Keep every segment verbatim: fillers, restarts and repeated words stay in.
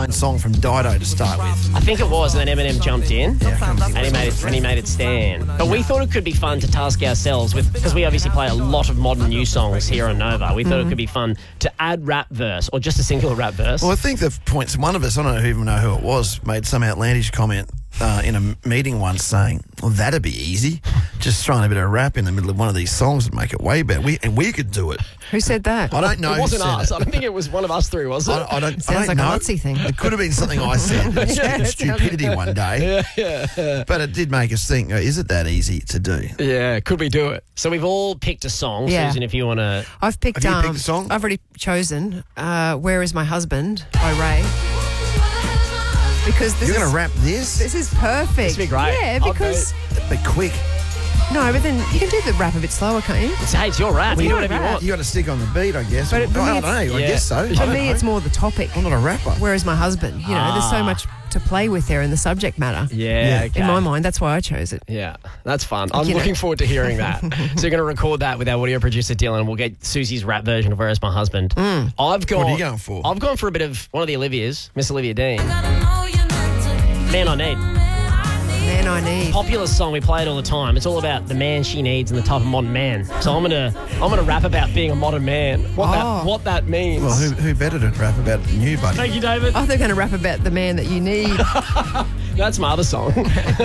line song from Dido to start with. I think it was, and then Eminem jumped in, Yeah, I can't think and he what made it it, and he made it stand. But we thought it could be fun to task ourselves with, because we obviously play a lot of modern new songs here on Nova. We thought it could be fun to add rap verse, or just a single rap verse. Well, I think the points, one of us, I don't even know who it was, made some outlandish comment uh, in a meeting once saying, well, that'd be easy. Just throwing a bit of rap in the middle of one of these songs would make it way better. We, and we could do it. Who said that? I don't know It wasn't who said us. it. I don't think it was one of us three, was it? I, I don't, I Sounds don't like know. a Nazi thing. It could have been something I said. It's Yeah, it sounds- stupidity one day. Yeah, yeah. But it did make us think, oh, is it that easy to do? Yeah, could we do it? So we've all picked a song. Yeah. Susan, if you want to... I've picked. Have you um, picked a song? I've already chosen. Uh, Where Is My Husband by Ray. Because this You're is going to rap this? this is perfect. This would be great. Yeah, I'll because But quick. no, but then you can do the rap a bit slower, can't you? It's, hey, it's your rap. You It's do your whatever you rap. want. You got to stick on the beat, I guess. But it- for I me don't know. I it's- guess so. I For don't me, know. it's more the topic. I'm not a rapper. Where is my husband? You know, there's so Ah. much to play with there in the subject matter. Yeah, Yeah. okay. In my mind, that's why I chose it. Yeah, that's fun. I'm You know. looking forward to hearing that. So you're going to record that with our audio producer Dylan. We'll get Susie's rap version of Where Is My Husband. I've gone. What are you going for? I've gone for a bit of one of the Olivias, Miss Olivia Dean. Man I Need. Man, I need. Popular song, we play it all the time. It's all about the man she needs and the type of modern man. So I'm gonna I'm gonna rap about being a modern man. What Oh. that what that means. Well, who, who better to rap about than you, buddy? Thank you, David. Oh, they're going to rap about the man that you need. That's my other song.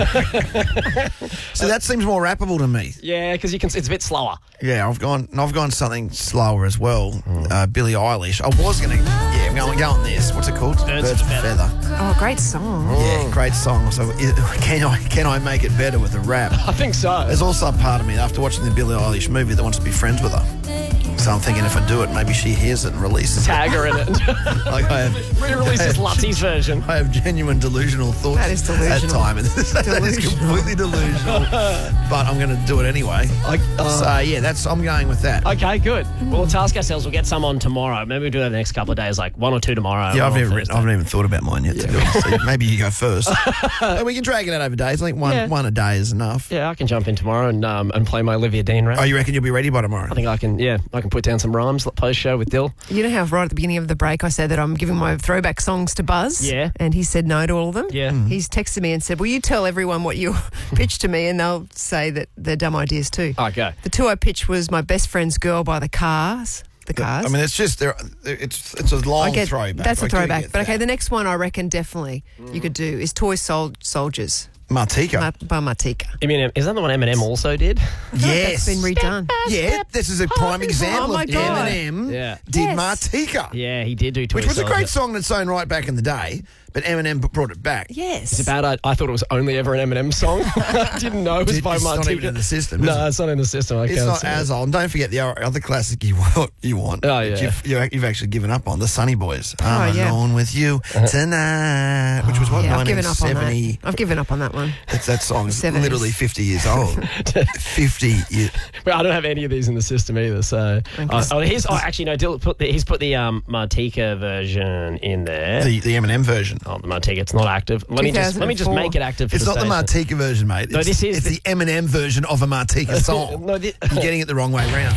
So that seems more rappable to me. Yeah, because you can. It's a bit slower. Yeah, I've gone. I've gone something slower as well. Uh, Billie Eilish. I was gonna. Yeah, I'm going to go on this. What's it called? Birds of a Feather. Oh, great song. Yeah, great song. So i- can I can I make it better with a rap? I think so. There's also a part of me after watching the Billie Eilish movie that wants to be friends with her. So I'm thinking if I do it, maybe she hears it and releases Tag her in it. it. Like I have, Re-releases Lutzie's version. I have genuine delusional thoughts That is delusional. at time. And that is completely delusional. But I'm going to do it anyway. I, uh, So yeah, that's I'm going with that. Okay, good. We'll task ourselves. We'll get some on tomorrow. Maybe we'll do it the next couple of days, like one or two tomorrow. Yeah, or I've on never written, Thursday. I haven't even thought about mine yet. To be honest. So maybe you go first. And we can drag it out over days. I think one Yeah. one a day is enough. Yeah, I can jump in tomorrow and um, and play my Olivia Dean rap. Oh, you reckon you'll be ready by tomorrow? I think I can. Yeah, I can put down some rhymes. Post show with Dill. You know how right at the beginning of the break I said that I'm giving my throwback songs to Buzz? Yeah. And he said no to all of them? Yeah. He's texted me and said, will you tell everyone what you pitched to me? And they'll say that they're dumb ideas too. Okay. The two I pitched was My Best Friend's Girl by the Cars. The Cars. I mean, it's just there. It's it's a long I get- throwback. That's I a do throwback. get But okay, that. the next one I reckon definitely you could do is Toy Sol- Soldiers Martika. Ma- by Martika. Eminem, is that the one Eminem also did? Yes, That's been redone. Yeah, this is a prime example Oh my of God. Eminem Yeah. did Yes. Martika, Yeah, he did do Toy which was a Soldier. great song in its own right back in the day. But Eminem brought it back. Yes. It's bad. I, I thought it was only ever an Eminem song. I didn't know it was Did- by it's Martika. not even in the system, is No, it? it's not in the system. I It's can't not see as it. old. And don't forget the other classic you want, you want Oh, that yeah. you've, you've, you've actually given up on, the Sunny Boys. I'm Oh, yeah. alone with you tonight, which was what, Yeah, I've given up on nineteen seventy. that. I've given up on that one. That's, that song is seventies. literally fifty years old. fifty years. But I don't have any of these in the system either. So, uh, oh, here's. Oh, actually, no. Dill put the, he's put the um, Martika version in there. The, the Eminem version. Oh, the Martika. It's not active. Let me just let me just two thousand four. make it active. For It's the not the station. Martika version, mate. It's, No, this is it's the- the, Eminem version of a Martika song. No, thi- You're getting it the wrong way round.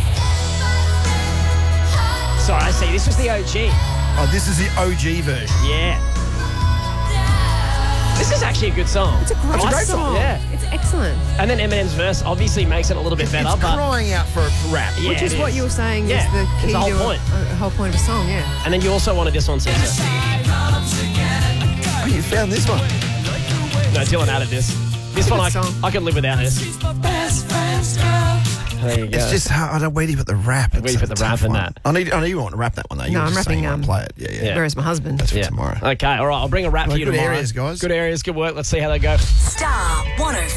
Sorry, I see. This was the O G. Oh, this is the O G version. Yeah. This is actually a good song. It's a great I like- song. Yeah. It's excellent. And then Eminem's verse obviously makes it a little bit better, It's but crying out for a rap. Yeah, Which is it what is. you were saying Yeah, is the it's key the whole to a- point. A, whole point of a song, yeah. and then you also wanted this one, Caesar. Oh, you found this one. No, Dylan added this. This a one I, good song. I could live without this. There you go. It's just hard. I don't where do you put the rap. Where do you put the rap in one. that? I need. I know you want to rap that one though. You No, were I'm just saying rapping, you want um, to play it. Yeah, yeah. Yeah. Where is my husband? That's for Yeah. tomorrow. Okay, all right. I'll bring a rap Well, for you good tomorrow. areas, guys. Good areas. Good work. Let's see how they go. Star one oh